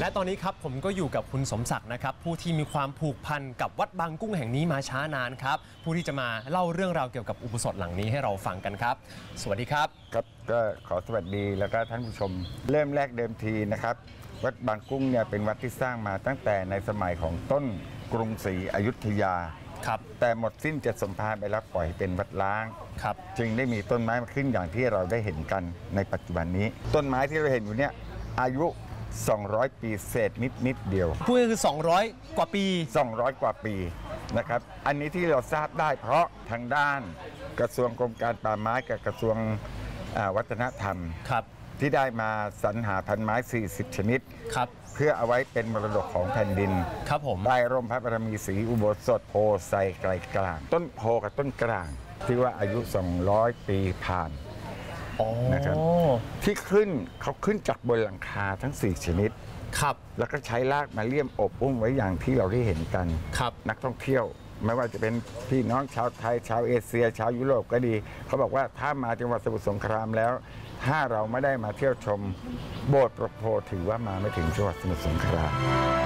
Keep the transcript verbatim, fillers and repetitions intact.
และตอนนี้ครับผมก็อยู่กับคุณสมศักดิ์นะครับผู้ที่มีความผูกพันกับวัดบางกุ้งแห่งนี้มาช้านานครับผู้ที่จะมาเล่าเรื่องราวเกี่ยวกับอุโบสถหลังนี้ให้เราฟังกันครับสวัสดีครับครับก็ขอสวัสดีแล้วก็ท่านผู้ชมเริ่มแรกเดิมทีนะครับวัดบางกุ้งเนี่ยเป็นวัดที่สร้างมาตั้งแต่ในสมัยของต้นกรุงศรีอยุธยาครับแต่หมดสิ้นเจ็ดสมภารไปแล้วปล่อยเป็นวัดล้างครับจึงได้มีต้นไม้มาขึ้นอย่างที่เราได้เห็นกันในปัจจุบันนี้ต้นไม้ที่เราเห็นอยู่เนี่ยอายุสองร้อยปีเศษนิดนิดเดียวพูดก็คือสองร้อยกว่าปีสองร้อยกว่าปีนะครับอันนี้ที่เราทราบได้เพราะทางด้านกระทรวงกรมการป่าไม้กับกระทรวงวัฒนธรรมครับที่ได้มาสรรหาพันไม้สี่สิบชนิดครับเพื่อเอาไว้เป็นมรดกของแผ่นดินครับผมใต้ร่มพระบารมีศรีอุโบสถโพไทรไกลกลางต้นโพกับต้นกลางที่ว่าอายุสองร้อยปีผ่านนะครับที่ขึ้นเขาขึ้นจากบนหลังคาทั้งสี่ชนิดครับแล้วก็ใช้รากมาเลี่ยมอบอุ้มไว้อย่างที่เราได้เห็นกันครับนักท่องเที่ยวไม่ว่าจะเป็นพี่น้องชาวไทยชาวเอเชียชาวยุโรปก็ดีเขาบอกว่าถ้ามาจังหวัดสมุทรสงครามแล้วถ้าเราไม่ได้มาเที่ยวชมโบสถ์พระโพธิ์ถือว่ามาไม่ถึงจังหวัดสมุทรสงคราม